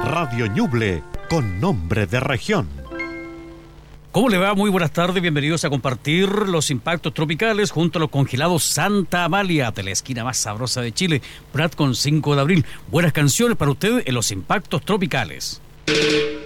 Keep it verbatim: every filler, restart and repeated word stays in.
Radio Ñuble, con nombre de región. ¿Cómo le va? Muy buenas tardes, bienvenidos a compartir los impactos tropicales junto a los congelados Santa Amalia, de la esquina más sabrosa de Chile, Prat con cinco de abril. Buenas canciones para usted en los impactos tropicales.